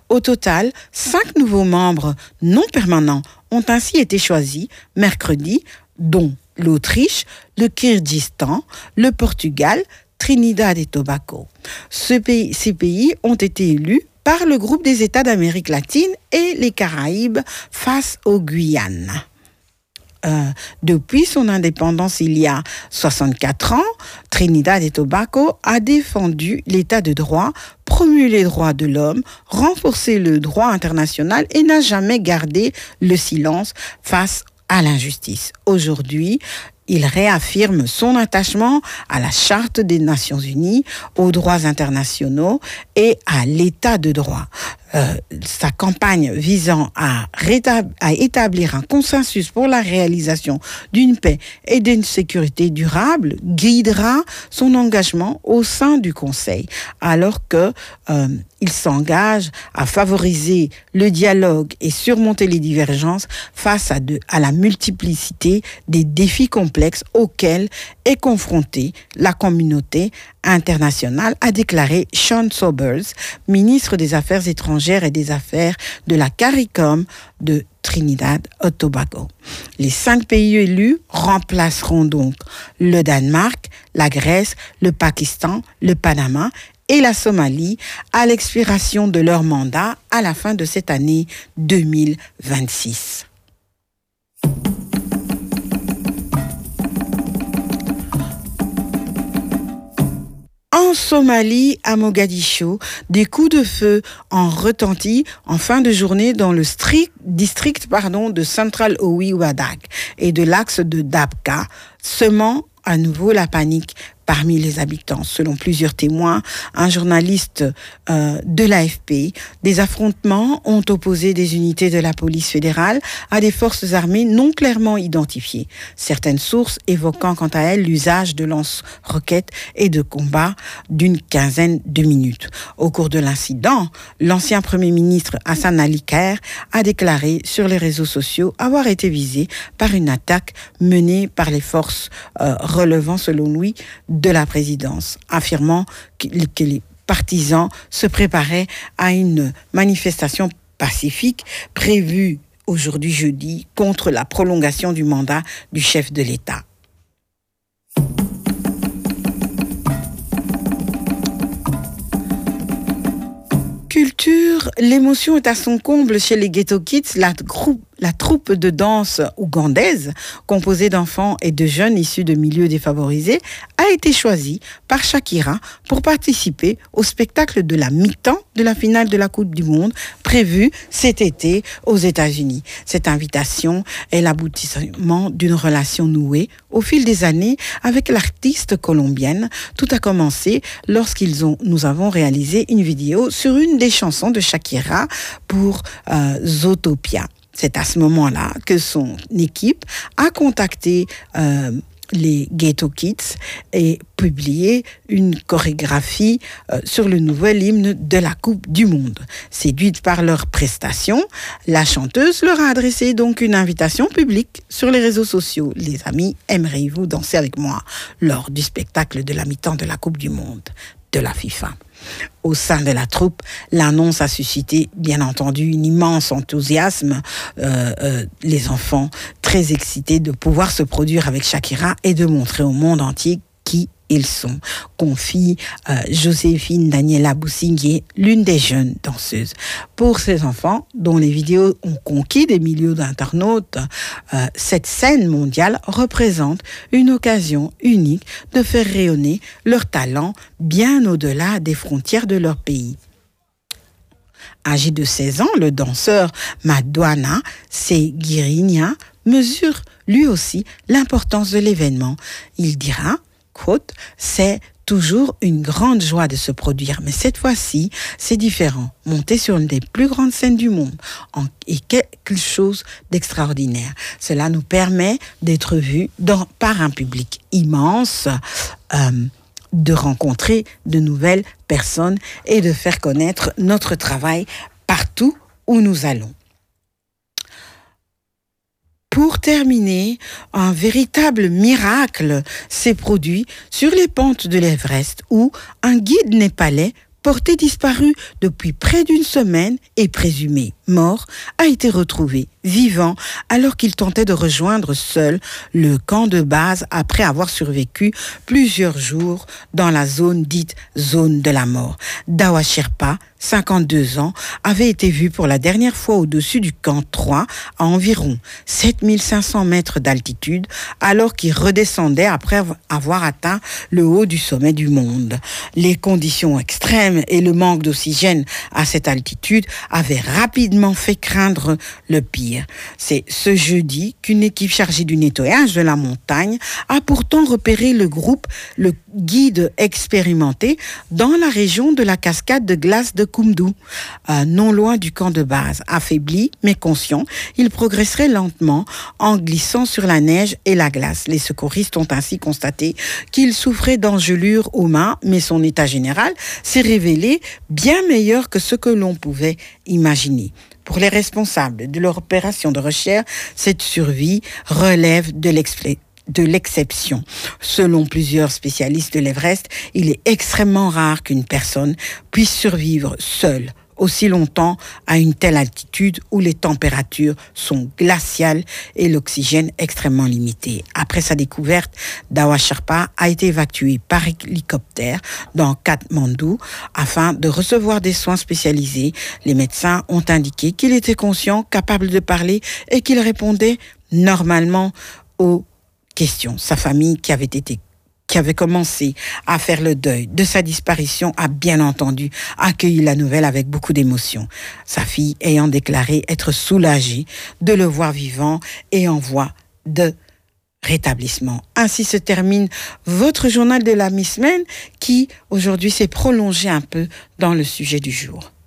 Au total, 5 nouveaux membres non permanents ont ainsi été choisis mercredi, dont l'Autriche, le Kyrgyzstan, le Portugal, Trinidad et Tobago. Ces pays ont été élus par le groupe des États d'Amérique latine et les Caraïbes face aux Guyanes. Depuis son indépendance il y a 64 ans, Trinidad et Tobago a défendu l'état de droit, promu les droits de l'homme, renforcé le droit international et n'a jamais gardé le silence face à l'injustice. Aujourd'hui, il réaffirme son attachement à la Charte des Nations Unies, aux droits internationaux et à l'état de droit. Sa campagne visant à établir un consensus pour la réalisation d'une paix et d'une sécurité durable guidera son engagement au sein du Conseil, alors que il s'engage à favoriser le dialogue et surmonter les divergences face à la multiplicité des défis complexes auxquels est confrontée la communauté internationale, a déclaré Sean Sobers, ministre des Affaires étrangères et des Affaires de la CARICOM de Trinidad et Tobago. Les 5 pays élus remplaceront donc le Danemark, la Grèce, le Pakistan, le Panama et la Somalie à l'expiration de leur mandat à la fin de cette année 2026. En Somalie, à Mogadiscio, des coups de feu ont retenti en fin de journée dans le district de Central Owi Wadak et de l'axe de Dabka, semant à nouveau la panique parmi les habitants. Selon plusieurs témoins, un journaliste de l'AFP, des affrontements ont opposé des unités de la police fédérale à des forces armées non clairement identifiées. Certaines sources évoquant quant à elles l'usage de lance-roquettes et de combats d'une quinzaine de minutes. Au cours de l'incident, l'ancien Premier ministre Hassan Ali Khair a déclaré sur les réseaux sociaux avoir été visé par une attaque menée par les forces relevant, selon lui, de la présidence, affirmant que les partisans se préparaient à une manifestation pacifique prévue aujourd'hui jeudi contre la prolongation du mandat du chef de l'État. Culture, l'émotion est à son comble chez les Ghetto Kids, la troupe de danse ougandaise, composée d'enfants et de jeunes issus de milieux défavorisés, a été choisie par Shakira pour participer au spectacle de la mi-temps de la finale de la Coupe du Monde prévue cet été aux États-Unis. Cette invitation est l'aboutissement d'une relation nouée au fil des années avec l'artiste colombienne. Tout a commencé nous avons réalisé une vidéo sur une des chansons de Shakira pour Zootopia. C'est à ce moment-là que son équipe a contacté les Ghetto Kids et publié une chorégraphie sur le nouvel hymne de la Coupe du Monde. Séduite par leurs prestations, la chanteuse leur a adressé donc une invitation publique sur les réseaux sociaux. Les amis, aimeriez-vous danser avec moi lors du spectacle de la mi-temps de la Coupe du Monde de la FIFA? Au sein de la troupe, l'annonce a suscité, bien entendu, un immense enthousiasme. Les enfants très excités de pouvoir se produire avec Shakira et de montrer au monde entier qui ils sont, confie Joséphine Daniela Boussingué, l'une des jeunes danseuses. Pour ces enfants, dont les vidéos ont conquis des millions d'internautes, cette scène mondiale représente une occasion unique de faire rayonner leur talent bien au-delà des frontières de leur pays. Âgé de 16 ans, le danseur Madouana Seguirinia mesure lui aussi l'importance de l'événement. Il dira, quote, « C'est toujours une grande joie de se produire, mais cette fois-ci, c'est différent. Monter sur une des plus grandes scènes du monde est quelque chose d'extraordinaire. Cela nous permet d'être vus par un public immense, de rencontrer de nouvelles personnes et de faire connaître notre travail partout où nous allons. » Pour terminer, un véritable miracle s'est produit sur les pentes de l'Everest où un guide népalais porté disparu depuis près d'une semaine et présumé mort, a été retrouvé vivant alors qu'il tentait de rejoindre seul le camp de base après avoir survécu plusieurs jours dans la zone dite zone de la mort. Dawa Sherpa, 52 ans, avait été vu pour la dernière fois au-dessus du camp 3 à environ 7500 mètres d'altitude alors qu'il redescendait après avoir atteint le haut du sommet du monde. Les conditions extrêmes et le manque d'oxygène à cette altitude avaient rapidement fait craindre le pire. C'est ce jeudi qu'une équipe chargée du nettoyage de la montagne a pourtant repéré le groupe, le guide expérimenté, dans la région de la cascade de glace de Koumdou, non loin du camp de base. Affaibli mais conscient, il progresserait lentement en glissant sur la neige et la glace. Les secouristes ont ainsi constaté qu'il souffrait d'engelures aux mains, mais son état général s'est révélé bien meilleur que ce que l'on pouvait imaginer. Pour les responsables de l'opération de recherche, cette survie relève de l'exception. Selon plusieurs spécialistes de l'Everest, il est extrêmement rare qu'une personne puisse survivre seule aussi longtemps à une telle altitude où les températures sont glaciales et l'oxygène extrêmement limité. Après sa découverte, Dawa Sherpa a été évacué par hélicoptère dans Katmandou afin de recevoir des soins spécialisés. Les médecins ont indiqué qu'il était conscient, capable de parler et qu'il répondait normalement aux questions. Sa famille, qui avait commencé à faire le deuil de sa disparition, a bien entendu accueilli la nouvelle avec beaucoup d'émotion. Sa fille ayant déclaré être soulagée de le voir vivant et en voie de rétablissement. Ainsi se termine votre journal de la mi-semaine qui, aujourd'hui, s'est prolongé un peu dans le sujet du jour.